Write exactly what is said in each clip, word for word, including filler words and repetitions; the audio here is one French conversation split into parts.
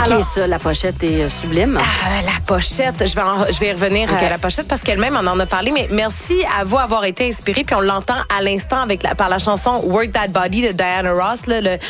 qui Alors, est ça? La pochette est euh, sublime. Ah, la pochette, je vais, en, je vais y revenir okay. à la pochette parce qu'elle-même on en a parlé, mais merci à vous avoir été inspiré, puis on l'entend à l'instant avec la, par la chanson Work That Body de Diana Ross, là, le...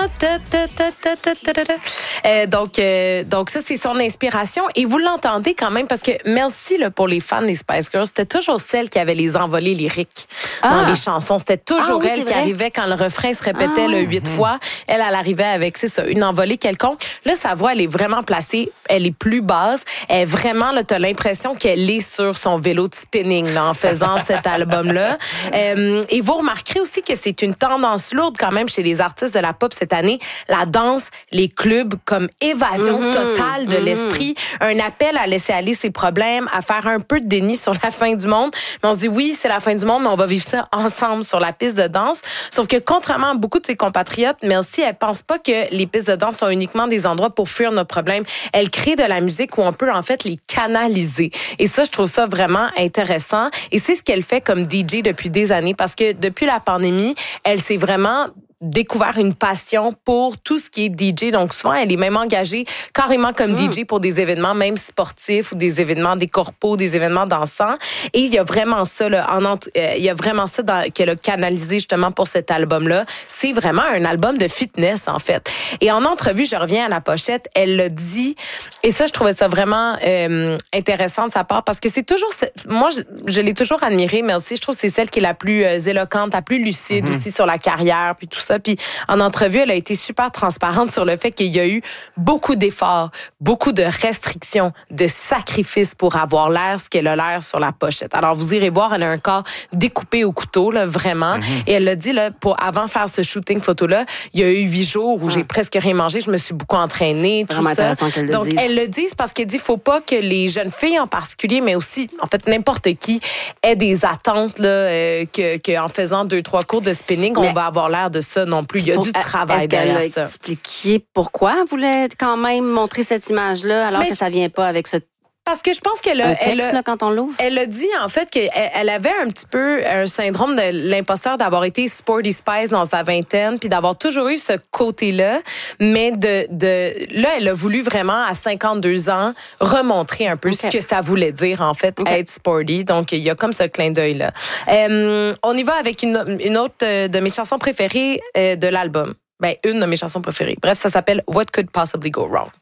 Euh, donc, euh, donc ça, c'est son inspiration, et vous l'entendez quand même parce que merci là, pour les fans des Spice Girls, c'était toujours celle qui avait les envolées lyriques ah. dans les chansons, c'était toujours ah, oui, elle qui vrai. arrivait quand le refrain se répétait ah, le huit mmh. fois, elle, elle arrivait avec, c'est ça, une envolée quelconque. Là, sa voix, elle est vraiment placée, elle est plus basse, elle est vraiment, là, t'as l'impression qu'elle est sur son vélo de spinning là, en faisant cet album-là. Euh, et vous remarquerez aussi que c'est une tendance lourde quand même chez les artistes de la pop cette année, la danse, les clubs comme évasion mm-hmm, totale de mm-hmm. l'esprit, un appel à laisser aller ses problèmes, à faire un peu de déni sur la fin du monde. Mais on se dit oui, c'est la fin du monde, mais on va vivre ça ensemble sur la piste de danse. Sauf que contrairement à beaucoup de ses compatriotes, Merci, elle pense pas que les pistes de danse sont uniquement des endroits pour fuir nos problèmes. Elle crée de la musique où on peut en fait les canaliser. Et ça, je trouve ça vraiment intéressant. Et c'est ce qu'elle fait comme D J depuis des années, parce que depuis la pandémie, elle s'est vraiment découvert une passion pour tout ce qui est D J. Donc, souvent, elle est même engagée carrément comme mmh. D J pour des événements, même sportifs ou des événements, des corpos, des événements dansants. Et il y a vraiment ça, là, en, euh, il y a vraiment ça dans, qu'elle a canalisé justement pour cet album-là. C'est vraiment un album de fitness, en fait. Et en entrevue, je reviens à la pochette, elle l'a dit, et ça, je trouvais ça vraiment euh, intéressant de sa part, parce que c'est toujours, moi, je, je l'ai toujours admirée, Merci. Je trouve que c'est celle qui est la plus euh, éloquente, la plus lucide mmh. aussi sur la carrière, puis tout ça. Puis en entrevue, elle a été super transparente sur le fait qu'il y a eu beaucoup d'efforts, beaucoup de restrictions, de sacrifices pour avoir l'air ce qu'elle a l'air sur la pochette. Alors, vous irez voir, elle a un corps découpé au couteau, là, vraiment. Mm-hmm. Et elle l'a dit, là, pour, avant de faire ce shooting photo-là, il y a eu huit jours où ah. j'ai presque rien mangé, je me suis beaucoup entraînée, tout vraiment ça. Intéressant qu'elle le Donc, dise. elle le dit, c'est parce qu'elle dit, faut pas que les jeunes filles en particulier, mais aussi, en fait, n'importe qui, aient des attentes, là, euh, que, que en faisant deux, trois cours de spinning, mais on va avoir l'air de ça non plus. Il y a pour, du travail est-ce qu'elle derrière a ça. expliqué pourquoi elle voulait quand même montrer cette image-là alors mais que ça vient pas avec ce Parce que je pense qu'elle a, un texte, elle a, là, quand on l'ouvre. Elle a dit, en fait, qu'elle elle avait un petit peu un syndrome de l'imposteur d'avoir été Sporty Spice dans sa vingtaine, puis d'avoir toujours eu ce côté-là. Mais de, de là, elle a voulu vraiment, à cinquante-deux ans, remontrer un peu okay. ce que ça voulait dire, en fait, okay. être sporty. Donc, il y a comme ce clin d'œil-là. Euh, on y va avec une, une autre de mes chansons préférées euh, de l'album. Ben, une de mes chansons préférées. Bref, ça s'appelle What Could Possibly Go Wrong.